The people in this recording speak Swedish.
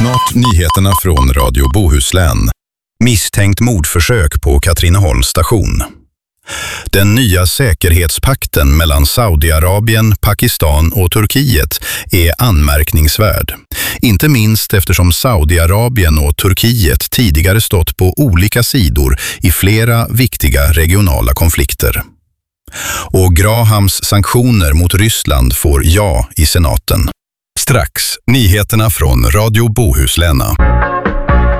Snart nyheterna från Radio Bohuslän. Misstänkt mordförsök på Katrineholms station. Den nya säkerhetspakten mellan Saudiarabien, Pakistan och Turkiet är anmärkningsvärd. Inte minst eftersom Saudiarabien och Turkiet tidigare stått på olika sidor i flera viktiga regionala konflikter. Och Grahams sanktioner mot Ryssland får ja i senaten. Strax, nyheterna från Radio Bohuslän.